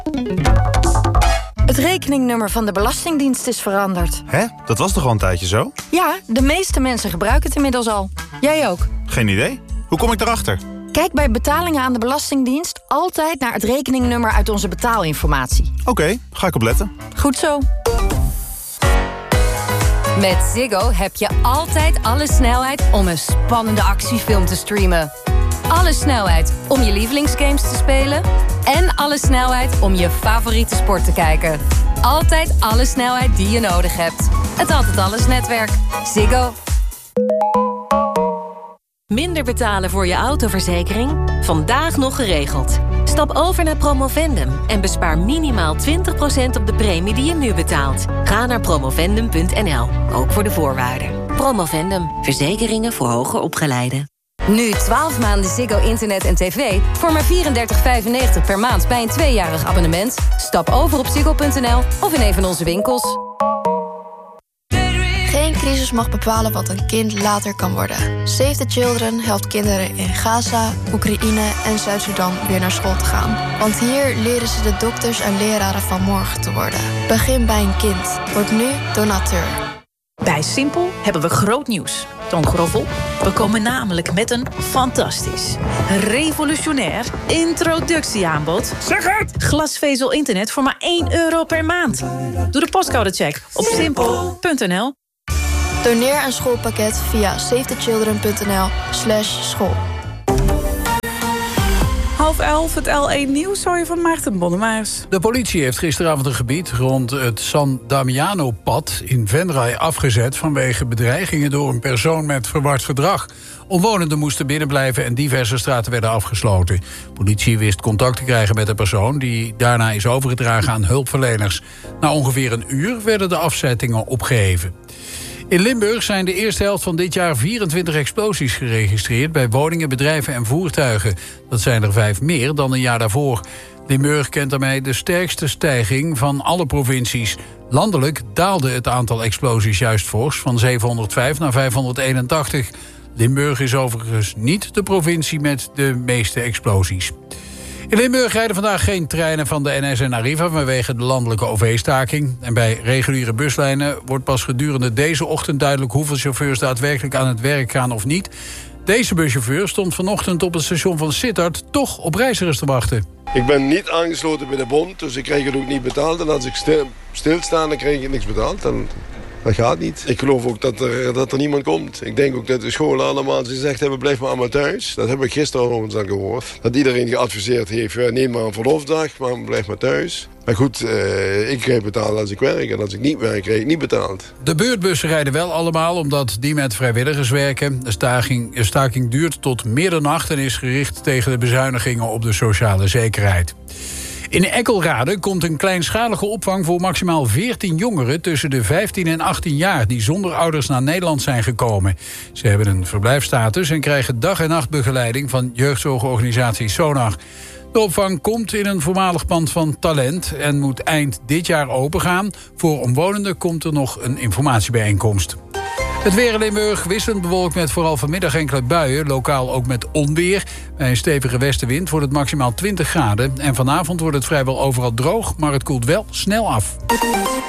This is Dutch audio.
Het rekeningnummer van de Belastingdienst is veranderd. Hè? Dat was toch al een tijdje zo? Ja, de meeste mensen gebruiken het inmiddels al. Jij ook. Geen idee. Hoe kom ik erachter? Kijk bij betalingen aan de Belastingdienst altijd naar het rekeningnummer uit onze betaalinformatie. Oké, ga ik opletten. Goed zo. Met Ziggo heb je altijd alle snelheid om een spannende actiefilm te streamen. Alle snelheid om je lievelingsgames te spelen. En alle snelheid om je favoriete sport te kijken. Altijd alle snelheid die je nodig hebt. Het Altijd Alles netwerk. Ziggo. Minder betalen voor je autoverzekering? Vandaag nog geregeld. Stap over naar Promovendum en bespaar minimaal 20% op de premie die je nu betaalt. Ga naar promovendum.nl, ook voor de voorwaarden. Promovendum, verzekeringen voor hoger opgeleiden. Nu 12 maanden Ziggo internet en tv voor maar $34,95 per maand bij een 2-jarig abonnement. Stap over op ziggo.nl of in een van onze winkels. Geen crisis mag bepalen wat een kind later kan worden. Save the Children helpt kinderen in Gaza, Oekraïne en Zuid-Sudan weer naar school te gaan. Want hier leren ze de dokters en leraren van morgen te worden. Begin bij een kind. Word nu donateur. Bij Simpel hebben we groot nieuws. Toon Groffel. We komen namelijk met een fantastisch, revolutionair introductieaanbod. Zeg het! Glasvezel internet voor maar €1 per maand. Doe de postcodecheck op simpel.nl. Doneer een schoolpakket via savethechildren.nl/school. 10:30, het L1 Nieuws, hoor je van Maarten Bonnemaers. De politie heeft gisteravond een gebied rond het San Damiano-pad in Venray afgezet vanwege bedreigingen door een persoon met verward gedrag. Omwonenden moesten binnenblijven en diverse straten werden afgesloten. Politie wist contact te krijgen met de persoon die daarna is overgedragen aan hulpverleners. Na ongeveer een uur werden de afzettingen opgeheven. In Limburg zijn de eerste helft van dit jaar 24 explosies geregistreerd bij woningen, bedrijven en voertuigen. Dat zijn er 5 meer dan een jaar daarvoor. Limburg kent daarmee de sterkste stijging van alle provincies. Landelijk daalde het aantal explosies juist fors, van 705 naar 581. Limburg is overigens niet de provincie met de meeste explosies. In Limburg rijden vandaag geen treinen van de NS en Arriva vanwege de landelijke OV-staking. En bij reguliere buslijnen wordt pas gedurende deze ochtend duidelijk hoeveel chauffeurs daadwerkelijk aan het werk gaan of niet. Deze buschauffeur stond vanochtend op het station van Sittard toch op reizigers te wachten. Ik ben niet aangesloten bij de bond, dus ik krijg het ook niet betaald. En als ik stilsta, dan krijg ik niks betaald. Dat gaat niet. Ik geloof ook dat er niemand komt. Ik denk ook dat de scholen allemaal gezegd hebben, blijf maar allemaal thuis. Dat heb ik gisteren overigens al gehoord. Dat iedereen geadviseerd heeft, neem maar een verlofdag, maar blijf maar thuis. Maar goed, ik krijg betaald als ik werk. En als ik niet werk, krijg ik niet betaald. De beurtbussen rijden wel allemaal, omdat die met vrijwilligers werken. De staking duurt tot middernacht en is gericht tegen de bezuinigingen op de sociale zekerheid. In Eckelrade komt een kleinschalige opvang voor maximaal 14 jongeren tussen de 15 en 18 jaar die zonder ouders naar Nederland zijn gekomen. Ze hebben een verblijfsstatus en krijgen dag- en nachtbegeleiding van jeugdzorgorganisatie Sonar. De opvang komt in een voormalig pand van Talent en moet eind dit jaar opengaan. Voor omwonenden komt er nog een informatiebijeenkomst. Het weer in Limburg wisselend bewolkt met vooral vanmiddag enkele buien. Lokaal ook met onweer. Bij een stevige westenwind wordt het maximaal 20 graden. En vanavond wordt het vrijwel overal droog, maar het koelt wel snel af.